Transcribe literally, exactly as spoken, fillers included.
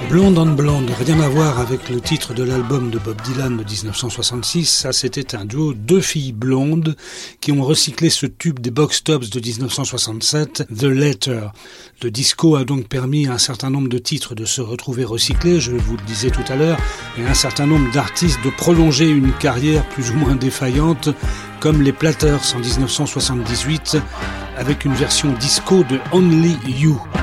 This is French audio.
Blonde on Blonde, rien à voir avec le titre de l'album de Bob Dylan de dix-neuf cent soixante-six. Ça, c'était un duo, deux filles blondes qui ont recyclé ce tube des Box Tops de dix-neuf cent soixante-sept, The Letter. Le disco a donc permis à un certain nombre de titres de se retrouver recyclés, je vous le disais tout à l'heure, et à un certain nombre d'artistes de prolonger une carrière plus ou moins défaillante, comme les Platters en dix-neuf cent soixante-dix-huit, avec une version disco de Only You.